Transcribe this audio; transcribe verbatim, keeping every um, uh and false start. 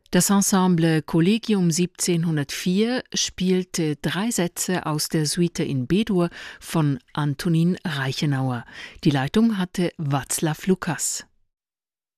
Das Ensemble Collegium siebzehnhundertvier spielte drei Sätze aus der Suite in B-Dur von Antonín Reichenauer. Die Leitung hatte Václav Lukas.